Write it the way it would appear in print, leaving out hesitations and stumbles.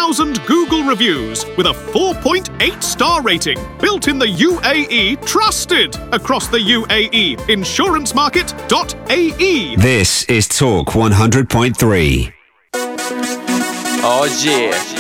1,000 Google reviews with a 4.8-star rating. Built in the UAE, trusted across the UAE. Insurancemarket.ae. This is Talk 100.3. Oh yeah.